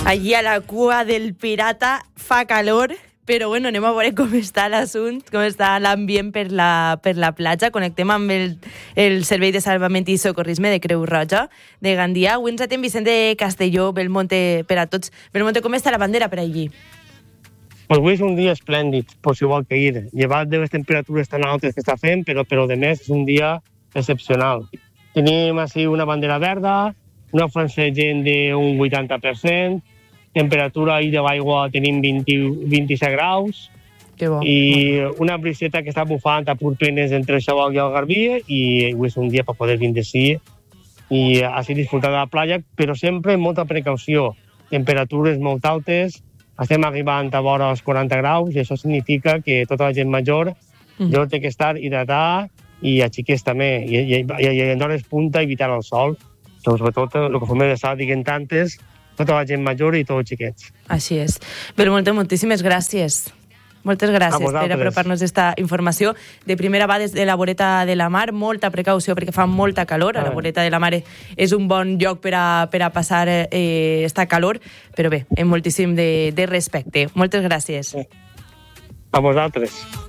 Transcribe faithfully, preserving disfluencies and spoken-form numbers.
Allí a la cua del Pirata fa calor, però bueno, anem a veure com està l'assunt, com està l'ambient per la, per la platja. Connectem amb el, el Servei de Salvament i Socorrisme de Creu Roja de Gandia. Avui ens atén Vicente Castelló, Belmonte per a tots. Belmonte, com està la bandera per allí? Pues avui és un dia esplèndid, per si vol que ir. Llevat de les temperatures tan altes que està fent, però, però de més és un dia excepcional. Tenim així una bandera verda, una afluència de gent d'un vuitanta per cent, temperatura ahir de l'aigua tenim vint, vint-i-set graus, que bo. I una briseta que està bufant a purpenes entre el Xaloc i el Garbí, i avui és un dia per poder vindre així i així disfrutar de la platja, però sempre amb molta precaució. Temperatures molt altes, estem arribant a vora els quaranta graus, i això significa que tota la gent major mm. jo té que estar hidratada, i a xiquets també, i, i, i, i en hores punta evitar el sol. Sobretot el que fem de sal, diguem tantes, tota la gent major i tots els xiquets. Així és. Belmonte, moltíssimes gràcies. Moltes gràcies per apropar-nos aquesta informació. De primera va des de la voreta de la mar, molta precaució perquè fa molta calor. A la voreta de la mar és un bon lloc per a, per a passar eh, esta calor, però bé, amb moltíssim de, de respecte. Moltes gràcies. A vosaltres.